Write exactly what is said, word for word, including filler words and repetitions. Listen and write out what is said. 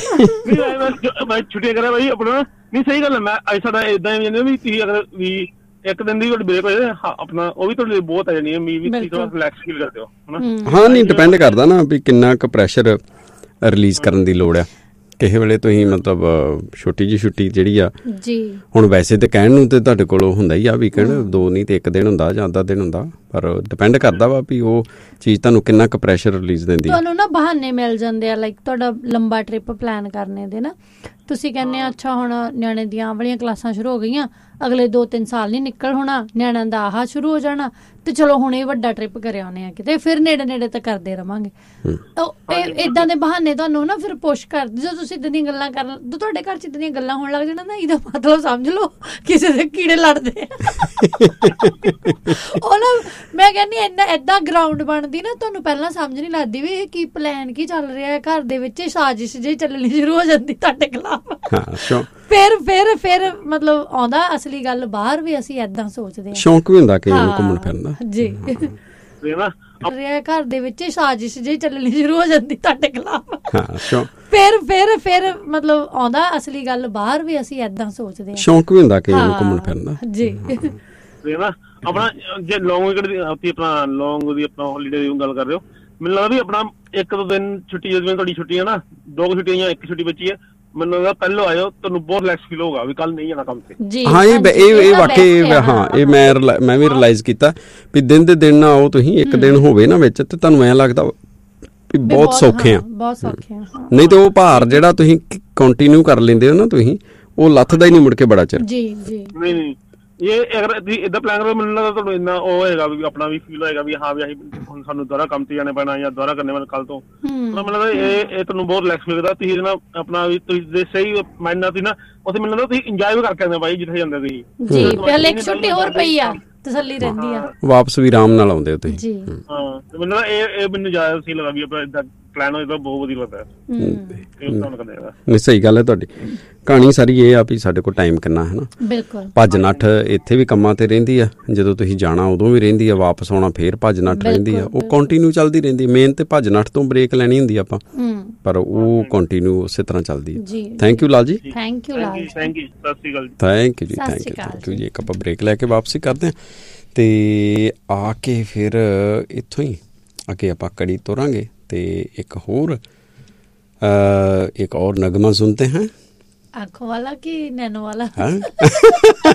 ਮੈਂ ਛੁੱਟੀਆਂ ਕਰਾਂ ਬਾਈ ਆਪਣਾ ਨਹੀਂ ਸਹੀ ਗੱਲ ਹੈ। ਮੈਂ ਅੱਜ ਸਾਡਾ ਏਦਾਂ ਹੀ ਵੀ ਤੁਸੀਂ ਅਗਰ ਵੀ ਇੱਕ ਦਿਨ ਦੀ ਤੁਹਾਡੀ ਬ੍ਰੇਕ ਹੋਏ ਆਪਣਾ ਉਹ ਵੀ ਤੁਹਾਡੇ ਲਈ ਬਹੁਤ ਆ ਜਾਣੀ ਹੈ ਵੀ ਤੁਸੀਂ ਥੋੜਾ ਰਿਲੈਕਸ ਫੀਲ ਕਰਦੇ ਹੋ ਹਨਾ। ਹਾਂ ਨਹੀਂ ਡਿਪੈਂਡ ਕਰਦਾ ਨਾ ਵੀ ਕਿੰਨਾ ਕੁ ਪ੍ਰੈਸ਼ਰ ਰਿਲੀਜ਼ ਕਰਨ ਦੀ ਲੋੜ ਆ। ਕਿਸੇ ਵੇਲੇ ਤੁਸੀਂ ਮਤਲਬ ਛੋਟੀ ਜਿਹੀ ਛੁੱਟੀ ਜਿਹੜੀ ਆ ਜੀ ਹੁਣ ਵੈਸੇ ਤਾਂ ਕਹਿਣ ਨੂੰ ਤੇ ਤੁਹਾਡੇ ਕੋਲ ਹੁੰਦਾ ਹੀ ਆ ਵੀਕਐਂਡ ਦੋ ਨਹੀਂ ਤੇ ਇੱਕ ਦਿਨ ਹੁੰਦਾ ਜਾਂ ਅੱਧਾ ਦਿਨ ਹੁੰਦਾ ਪਰ ਡਿਪੈਂਡ ਕਰਦਾ ਵਾ ਵੀ ਉਹ ਚੀਜ਼ ਤੁਹਾਨੂੰ ਕਿੰਨਾ ਕੁ ਪ੍ਰੈਸ਼ਰ ਰਿਲੀਜ਼ ਦਿੰਦੀ ਆ। ਤੁਹਾਨੂੰ ਨਾ ਬਹਾਨੇ ਮਿਲ ਜਾਂਦੇ ਆ ਲਾਈਕ ਤੁਹਾਡਾ ਲੰਬਾ ਟ੍ਰਿਪ ਪਲਾਨ ਕਰਨੇ ਦੇ ਨਾ ਤੁਸੀਂ ਕਹਿੰਦੇ ਆ ਅੱਛਾ ਹੁਣ ਨਿਆਣੇ ਦੀਆਂ ਵਾਲੀਆਂ ਕਲਾਸਾਂ ਸ਼ੁਰੂ ਹੋ ਗਈਆਂ ਅਗਲੇ ਦੋ ਤਿੰਨ ਸਾਲ ਨਹੀਂ ਨਿਕਲ ਹੋਣਾ ਨਿਆਣਿਆਂ ਦਾ ਆਹ ਸ਼ੁਰੂ ਹੋ ਜਾਣਾ ਤੇ ਚਲੋ ਹੁਣ ਇਹ ਵੱਡਾ ਟ੍ਰਿਪ ਕਰ ਆਉਂਦੇ ਆ ਕਿਤੇ ਫਿਰ ਨੇੜੇ ਨੇੜੇ ਤਾਂ ਕਰਦੇ ਰਵਾਂਗੇ। ਏਦਾਂ ਦੇ ਬਹਾਨੇ ਤੁਹਾਨੂੰ ਨਾ ਫਿਰ ਪੁਸ਼ ਕਰਦੇ ਜਦੋਂ ਤੁਸੀਂ ਇੱਦਾਂ ਦੀਆਂ ਗੱਲਾਂ ਕਰ ਤੁਹਾਡੇ ਘਰ 'ਚ ਇੱਦਾਂ ਦੀਆਂ ਗੱਲਾਂ ਹੋਣ ਲੱਗ ਜਾਣਾ ਨਾ ਇਹਦਾ ਮਤਲਬ ਸਮਝ ਲਓ ਕਿਸੇ ਦੇ ਕੀੜੇ ਲੜਦੇ ਆ। ਉਹ ਨਾ ਮੈਂ ਕਹਿੰਦੀ ਇੰਨਾ ਏਦਾਂ ਗਰਾਊਂਡ ਬਣਦੀ ਨਾ ਤੁਹਾਨੂੰ ਪਹਿਲਾਂ ਸਮਝ ਨਹੀਂ ਲੱਗਦੀ ਵੀ ਇਹ ਕੀ ਪਲਾਨ ਕੀ ਚੱਲ ਰਿਹਾ ਘਰ ਦੇ ਵਿੱਚ ਸਾਜ਼ਿਸ਼ ਜਿਹੀ ਚੱਲਣੀ ਸ਼ੁਰੂ ਹੋ ਜਾਂਦੀ ਤੁਹਾਡੇ ਖਿਲਾਫ। ਫਿਰ ਫਿਰ ਫਿਰ ਮਤਲਬ ਆਉਂਦਾ ਅਸਲੀ ਗੱਲ ਬਾਹਰ ਵੀ ਅਸੀਂ ਏਦਾਂ ਸੋਚਦੇ ਹਾਂ ਸ਼ੌਂਕ ਵੀ ਹੁੰਦਾ ਕਿ ਘੁੰਮਣ ਫਿਰਨ ਦਾ ਜੀ ਘਰ ਦੇ ਵਿੱਚ ਸਾਜ਼ਿਸ਼ ਜਿਹੀ ਚੱਲਣੀ ਸ਼ੁਰੂ ਹੋ ਜਾਂਦੀ ਤੁਹਾਡੇ ਖਿਲਾਫ। ਫਿਰ ਫਿਰ ਫਿਰ ਮਤਲਬ ਆਉਂਦਾ ਅਸਲੀ ਗੱਲ ਬਾਹਰ ਵੀ ਅਸੀਂ ਏਦਾਂ ਸੋਚਦੇ ਹਾਂ ਸ਼ੌਂਕ ਵੀ ਹੁੰਦਾ ਕਿ ਘੁੰਮਣ ਫਿਰਨ ਦਾ ਜੀ ਆਪਣਾ ਜੇ ਲੌਂਗ ਵੀਕਐਂਡ ਦੀ ਆਪਣਾ ਲੌਂਗ ਦੀ ਆਪਣਾ ਹੋਲੀਡੇ ਦੀ ਗੱਲ ਕਰ ਰਹੇ ਹੋ ਮੈਨੂੰ ਲੱਗਦਾ ਵੀ ਆਪਣਾ ਇੱਕ ਦੋ ਦਿਨ ਛੁੱਟੀ ਜਿਵੇਂ ਤੁਹਾਡੀ ਛੁੱਟੀ ਹੈ ਨਾ ਦੋ ਕੁ ਛੁੱਟੀਆਂ ਜਾਂ ਇੱਕ ਛੁੱਟੀ ਬੱਚੀ ਹੈ ਮੈਨੂੰ ਲੱਗਦਾ ਪਹਿਲੋਂ ਆਇਓ ਤੁਹਾਨੂੰ ਬਹੁਤ ਰਿਲੈਕਸ ਫੀਲ ਹੋਊਗਾ ਵੀ ਕੱਲ ਨਹੀਂ ਜਾਣਾ ਕੰਮ ਤੇ। ਹਾਂ ਇਹ ਇਹ ਵਾਕਈ ਹਾਂ ਇਹ ਮੈਂ ਮੈਂ ਵੀ ਰਿਅਲਾਈਜ਼ ਕੀਤਾ ਵੀ ਦਿਨ ਦੇ ਦਿਨ ਨਾ ਆਓ ਤੁਸੀਂ ਇੱਕ ਦਿਨ ਹੋਵੇ ਨਾ ਵਿੱਚ ਤੇ ਤੁਹਾਨੂੰ ਐਂ ਲੱਗਦਾ ਵੀ ਬਹੁਤ ਸੌਖੇ ਆ ਬਹੁਤ ਸੌਖੇ ਆ ਨਹੀਂ ਤੇ ਉਹ ਭਾਰ ਜਿਹੜਾ ਤੁਸੀਂ ਕੰਟੀਨਿਊ ਕਰ ਲੈਂਦੇ ਹੋ ਨਾ ਤੁਸੀਂ ਉਹ ਲੱਥਦਾ ਹੀ ਨਹੀਂ ਮੁੜ ਕੇ ਬੜਾ ਚਿਰ। ਜੀ ਜੀ ਨਹੀਂ ਨਹੀਂ ਇਹ ਅਗਰ ਤੁਸੀਂ ਏਦਾਂ ਪਲਾਨ ਕਰੋ ਮੈਨੂੰ ਲੱਗਦਾ ਤੁਹਾਨੂੰ ਇੰਨਾ ਉਹ ਹੋਏਗਾ ਵੀ ਆਪਣਾ ਵੀ ਫੀਲ ਹੋਏਗਾ ਵੀ ਹਾਂ ਵੀ ਅਸੀਂ ਹੁਣ ਸਾਨੂੰ ਦੁਬਾਰਾ ਕੰਮ ਤੇ ਜਾਣਾ ਪੈਣਾ ਜਾਂ ਦੁਬਾਰਾ ਕਰਨੇ ਵਾਲੇ ਕੱਲ ਤੋਂ ਮੈਨੂੰ ਲੱਗਦਾ ਇਹ ਇਹ ਤੁਹਾਨੂੰ ਬਹੁਤ ਰਿਲੈਕਸ ਮਿਲਦਾ ਤੁਸੀਂ ਇਹਦੇ ਨਾਲ ਆਪਣਾ ਵੀ ਤੁਸੀਂ ਸਹੀ ਮਾਈਂਡ ਨਾਲ ਤੁਸੀਂ ਨਾ ਉੱਥੇ ਮੈਨੂੰ ਲੱਗਦਾ ਤੁਸੀਂ ਇੰਜੋਏ ਵੀ ਕਰਕੇ ਆਉਂਦੇ ਬਾਈ ਜਿੱਥੇ ਜਾਂਦੇ ਤੁਸੀਂ ਜੀ ਪਹਿਲੇ ਇੱਕ ਛੁੱਟੀ ਹੋਰ ਪਈ ਆ ਤਸੱਲੀ ਰਹਿੰਦੀ ਆ ਵਾਪਸ ਵੀ ਆਰਾਮ ਨਾਲ ਆਉਂਦੇ ਹੋ ਤੁਸੀਂ ਜੀ ਹਾਂ ਮੈਨੂੰ ਲੱਗਦਾ ਇਹ ਇਹ ਮੈਨੂੰ ਜ਼ਿਆਦਾ ਸਹੀ ਲੱਗਾ ਵੀ ਆਪਣਾ ਏਦਾਂ ਪਲਾਨ ਹੋਏ ਤਾਂ ਬਹੁਤ ਵਧੀਆ ਲੱਗਦਾ ਨਹੀਂ ਸਹੀ ਗੱਲ ਹੈ ਤੁਹਾਡੀ। ਕਹਾਣੀ ਸਾਰੀ ਇਹ ਆ ਵੀ ਸਾਡੇ ਕੋਲ ਟਾਈਮ ਕਿੰਨਾ ਹੈ ਨਾ ਬਿਲਕੁਲ ਭੱਜ ਨੱਠ ਇੱਥੇ ਵੀ ਕੰਮਾਂ ਤੇ ਰਹਿੰਦੀ ਆ ਜਦੋਂ ਤੁਸੀਂ ਜਾਣਾ ਉਦੋਂ ਵੀ ਰਹਿੰਦੀ ਆ ਵਾਪਸ ਆਉਣਾ ਫੇਰ ਭੱਜ ਨੱਠ ਰਹਿੰਦੀ ਆ ਉਹ ਕੰਟੀਨਿਊ ਚੱਲਦੀ ਰਹਿੰਦੀ ਮੇਨ ਤੇ ਭੱਜ ਨੱਠ ਤੋਂ ਬ੍ਰੇਕ ਲੈਣੀ ਹੁੰਦੀ ਆਪਾਂ ਪਰ ਉਹ ਕੰਟੀਨਿਊ ਉਸੇ ਤਰ੍ਹਾਂ ਚੱਲਦੀ ਹੈ। Thank you Lal ji thank you Lal thank you ਸਤਿ ਸ਼੍ਰੀ ਅਕਾਲ ਥੈਂਕ ਯੂ ਜੀ ਥੈਂਕ ਯੂ ਥੈਂਕ ਯੂ ਜੀ। ਇੱਕ ਆਪਾਂ ਬ੍ਰੇਕ ਲੈ ਕੇ ਵਾਪਸੀ ਕਰਦੇ ਹਾਂ ਤੇ ਆ ਕੇ ਫਿਰ ਇੱਥੋਂ ਹੀ ਅੱਗੇ ਆਪਾਂ ਕੜੀ ਤੋਰਾਂਗੇ ਤੇ ਇੱਕ ਹੋਰ एक और नगमा सुनते हैं आंखों वाला कि नैनो वाला।